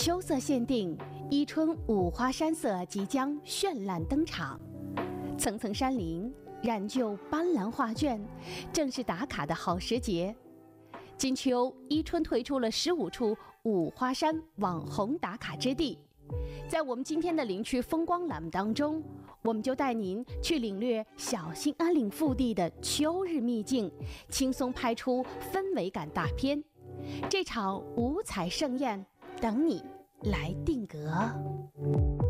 秋色限定，伊春五花山色即将绚烂登场，层层山林染就斑斓画卷，正是打卡的好时节。金秋，伊春推出了15处五花山网红打卡之地。在我们今天的林区风光栏目当中，我们就带您去领略小兴安岭腹地的秋日秘境，轻松拍出氛围感大片。这场五彩盛宴等你来定格。